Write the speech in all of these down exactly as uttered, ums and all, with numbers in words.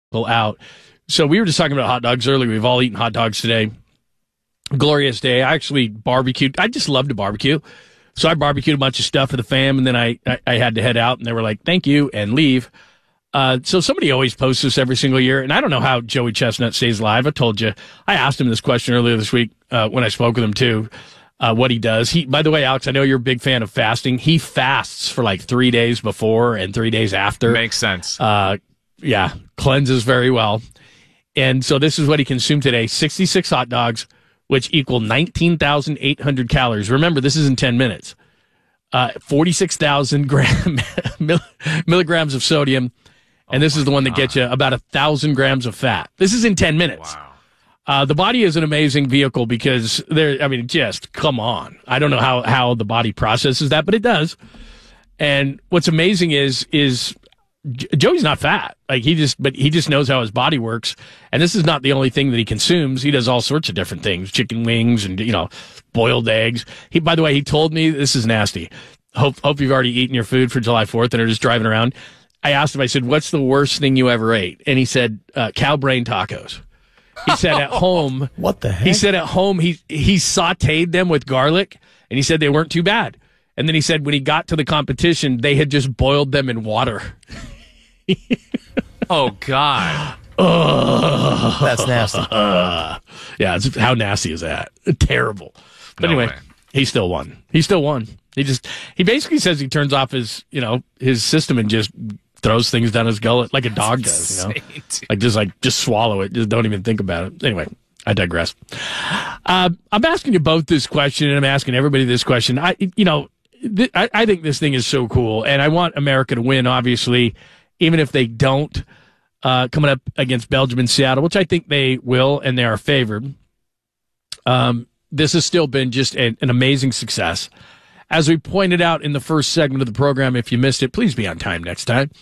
out. So we were just talking about hot dogs earlier. We've all eaten hot dogs today. Glorious day. I actually barbecued. I just love to barbecue. So I barbecued a bunch of stuff for the fam, and then I, I, I had to head out, and they were like, thank you, and leave. Uh, so somebody always posts this every single year, and I don't know how Joey Chestnut stays alive. I told you. I asked him this question earlier this week uh, when I spoke with him, too, uh, what he does. He, by the way, Alex, I know you're a big fan of fasting. He fasts for like three days before and three days after. Makes sense. Uh, yeah, cleanses very well. And so this is what he consumed today, sixty-six hot dogs, which equal nineteen thousand eight hundred calories. Remember, this is in ten minutes. Uh, forty-six thousand gram, milligrams of sodium. And this oh is the one that gets you about one thousand grams of fat. This is in ten minutes. Wow. Uh, the body is an amazing vehicle because there, I mean, just come on. I don't know how, how the body processes that, but it does. And what's amazing is, is Joey's not fat. Like he just, but he just knows how his body works. And this is not the only thing that he consumes. He does all sorts of different things, chicken wings and, you know, boiled eggs. He, by the way, he told me this is nasty. Hope, hope you've already eaten your food for July fourth and are just driving around. I asked him, I said, what's the worst thing you ever ate? And he said, uh, cow brain tacos. He said at home, what the heck? He said at home, he, he sauteed them with garlic and he said they weren't too bad. And then he said when he got to the competition, they had just boiled them in water. Oh, God. Uh, That's nasty. Uh, yeah, it's, how nasty is that? Terrible. But No anyway, way. he still won. He still won. He just, he basically says he turns off his, you know, his system and just throws things down his gullet like a dog does, you know? Insane, dude. Like just like, just swallow it. Just don't even think about it. Anyway, I digress. Uh, I'm asking you both this question, and I'm asking everybody this question. I, you know, th- I, I think this thing is so cool, and I want America to win, obviously, even if they don't, uh, coming up against Belgium and Seattle, which I think they will, and they are favored. Um, this has still been just a, an amazing success. As we pointed out in the first segment of the program, if you missed it, please be on time next time.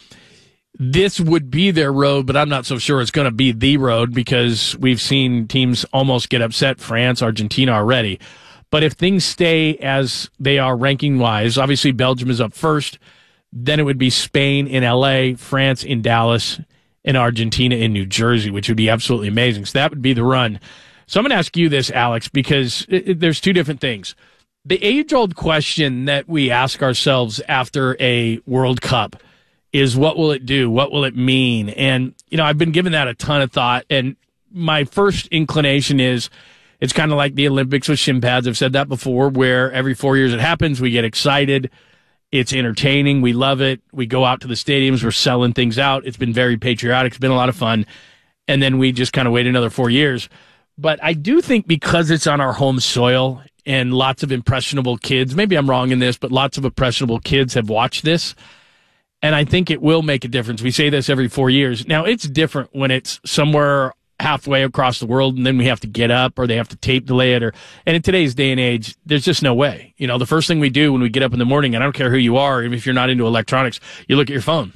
This would be their road, but I'm not so sure it's going to be the road because we've seen teams almost get upset, France, Argentina already. But if things stay as they are ranking-wise, obviously Belgium is up first. Then it would be Spain in L A, France in Dallas, and Argentina in New Jersey, which would be absolutely amazing. So that would be the run. So I'm going to ask you this, Alex, because it, it, there's two different things. The age-old question that we ask ourselves after a World Cup is, what will it do? What will it mean? And, you know, I've been giving that a ton of thought, and my first inclination is it's kind of like the Olympics with shin pads. I've said that before, where every four years it happens, we get excited. It's entertaining. We love it. We go out to the stadiums. We're selling things out. It's been very patriotic. It's been a lot of fun. And then we just kind of wait another four years. But I do think because it's on our home soil and lots of impressionable kids, maybe I'm wrong in this, but lots of impressionable kids have watched this. And I think it will make a difference. We say this every four years. Now, it's different when it's somewhere halfway across the world and then we have to get up or they have to tape delay it. Or, and in today's day and age, there's just no way. You know, the first thing we do when we get up in the morning, and I don't care who you are, even if you're not into electronics, you look at your phone.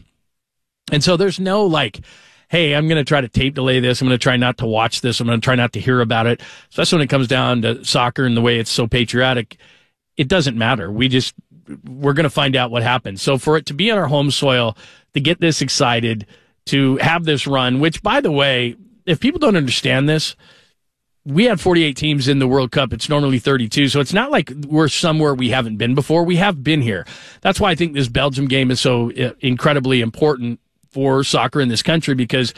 And so there's no like, hey, I'm going to try to tape delay this. I'm going to try not to watch this. I'm going to try not to hear about it. Especially when it comes down to soccer and the way it's so patriotic. It doesn't matter. We just, we're going to find out what happens. So for it to be on our home soil, to get this excited, to have this run, which, by the way, if people don't understand this, we had forty-eight teams in the World Cup. It's normally thirty-two. So it's not like we're somewhere we haven't been before. We have been here. That's why I think this Belgium game is so incredibly important for soccer in this country, because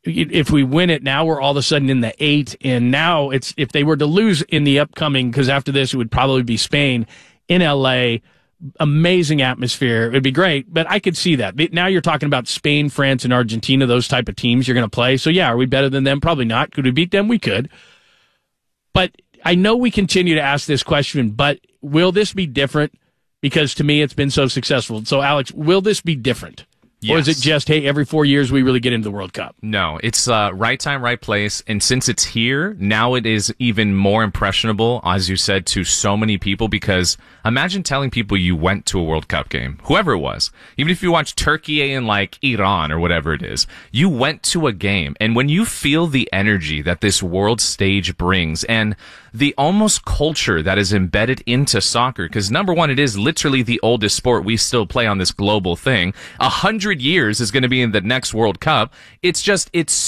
if we win it now, we're all of a sudden in the eight. And now it's, if they were to lose in the upcoming, because after this, it would probably be Spain in L A, amazing atmosphere. It'd be great, but I could see that. Now you're talking about Spain, France, and Argentina, those type of teams you're going to play. So yeah, are we better than them? Probably not. Could we beat them? We could. But I know we continue to ask this question, but will this be different? Because to me, it's been so successful. So Alex, will this be different? Yes. Or is it just, hey, every four years we really get into the World Cup? No, it's uh, right time, right place. And since it's here, now it is even more impressionable, as you said, to so many people. Because imagine telling people you went to a World Cup game, whoever it was. Even if you watch Turkey and like Iran or whatever it is, you went to a game. And when you feel the energy that this world stage brings, and the almost culture that is embedded into soccer. Because number one, it is literally the oldest sport we still play on this global thing. A hundred years is going to be in the next World Cup. It's just, it's